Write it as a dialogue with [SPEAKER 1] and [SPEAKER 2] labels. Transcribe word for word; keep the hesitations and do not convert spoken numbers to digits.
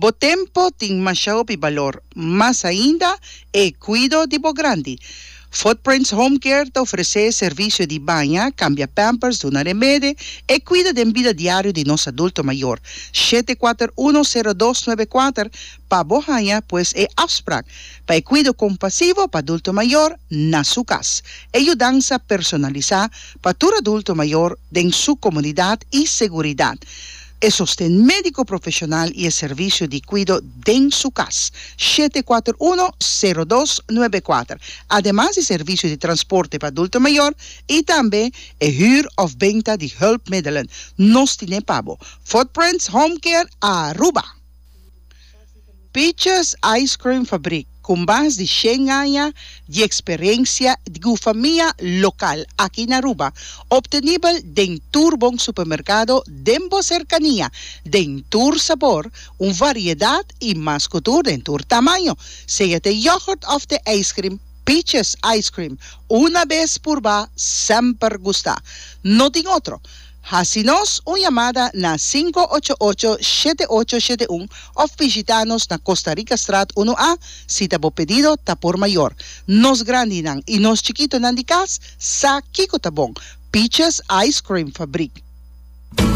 [SPEAKER 1] Bo tempo ting masyao pi valor, mas ainda e cuido di bo grande. Footprints Home Care te oferece serviço de banha, cambia pampers, dona remédio e cuida da vida diária de nosso adulto maior. sete quatro um zero dois nove quatro para Bohanha, pois é afspraak para cuido compassivo para adulto maior na sua casa. Ajudança personalizada para todo adulto maior em sua comunidade e segurança. E sostén médico profissional e serviço de cuido em sua casa. sete quatro um zero dois nove quatro. Además de serviço de transporte para adulto maior e também é huur of venta de hulpmiddelen. Nos tiene pabo. Footprints Home Care Aruba. Peaches Ice Cream Fabric, com base de cem anos de experiência de família local aqui na Aruba, obtenível dentro bom supermercado, dentro cercania, dentro sabor, uma variedade e mais cultura dentro tamanho, seja de yogurt of de ice cream. Peaches Ice Cream, uma vez por vez, sempre gusta. No tem outro. Hacinos uma chamada na cinco oito oito sete oito sete um ou visitanos na Costa Rica Strat um A, se tabo pedido tá por maior. Nos grande nan e nos chiquito nan di cas, sa kiko tá bom. Peaches Ice Cream Fabric.